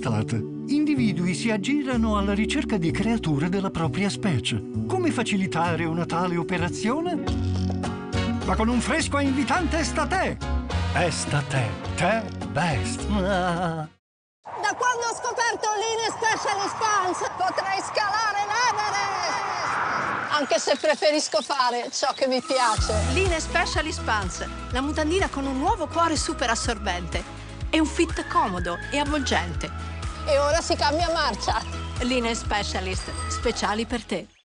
Habitat. Individui si aggirano alla ricerca di creature della propria specie. Come facilitare una tale operazione? Ma con un fresco e invitante Estate! Estate, te best! Da quando ho scoperto Line Specialist Pants potrei scalare l'Everest! Anche se preferisco fare ciò che mi piace. Line Specialist Pants, la mutandina con un nuovo cuore super assorbente e un fit comodo e avvolgente. E ora si cambia marcia. Line Specialist, speciali per te.